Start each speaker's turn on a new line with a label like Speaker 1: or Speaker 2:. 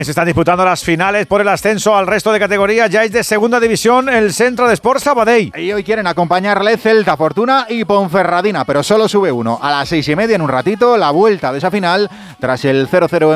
Speaker 1: Se están disputando las finales por el ascenso al resto de categorías. Ya es de segunda división el Centro de Sport Sabadell.
Speaker 2: Y hoy quieren acompañarle Celta, Fortuna y Ponferradina, pero solo sube uno. A las 6:30 en un ratito, la vuelta de esa final tras el 0-0